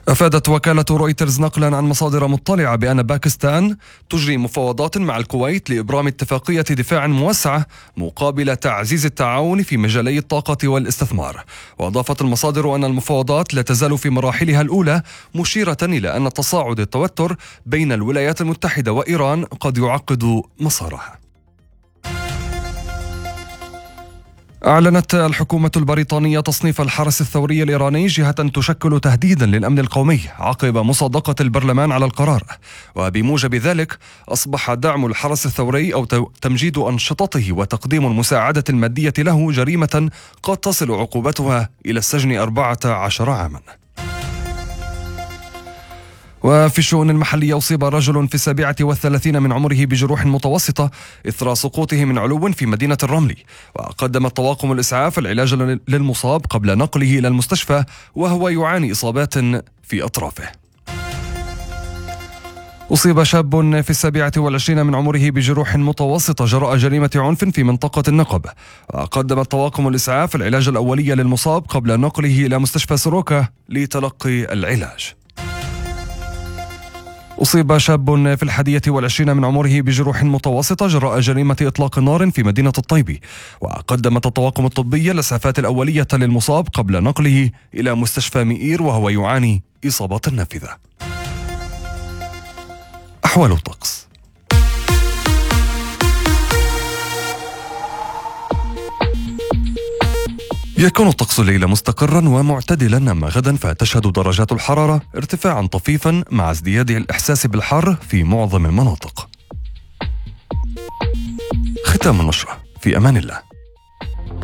أفادت وكالة رويترز نقلا عن مصادر مطلعة بأن باكستان تجري مفاوضات مع الكويت لإبرام اتفاقية دفاع موسعة مقابل تعزيز التعاون في مجالي الطاقة والاستثمار. وأضافت المصادر أن المفاوضات لا تزال في مراحلها الأولى، مشيرة إلى أن تصاعد التوتر بين الولايات المتحدة وإيران قد يعقد مسارها. أعلنت الحكومة البريطانية تصنيف الحرس الثوري الإيراني جهة تشكل تهديدا للأمن القومي عقب مصادقة البرلمان على القرار، وبموجب ذلك أصبح دعم الحرس الثوري أو تمجيد أنشطته وتقديم المساعدة المادية له جريمة قد تصل عقوبتها إلى السجن 14 عاما. وفي الشؤون المحلية أصيب رجل في 37 من عمره بجروح متوسطة إثر سقوطه من علو في مدينة الرمل، وقدم طواقم الإسعاف العلاج للمصاب قبل نقله إلى المستشفى وهو يعاني إصابات في أطرافه. أصيب شاب في 27 من عمره بجروح متوسطة جراء جريمة عنف في منطقة النقب، وقدمت طواقم الإسعاف العلاج الأولي للمصاب قبل نقله إلى مستشفى سروكا لتلقي العلاج. أصيب شاب في 21 من عمره بجروح متوسطة جراء جريمة إطلاق نار في مدينة الطيبي، وقدمت الطواقم الطبية الإسعافات الأولية للمصاب قبل نقله إلى مستشفى مئير وهو يعاني إصابات نافذة. أحوال الطقس. يكون الطقس الليلة مستقرا ومعتدلا، أما غدا فتشهد درجات الحرارة ارتفاعا طفيفا مع ازدياد الإحساس بالحر في معظم المناطق. ختام النشرة، في أمان الله.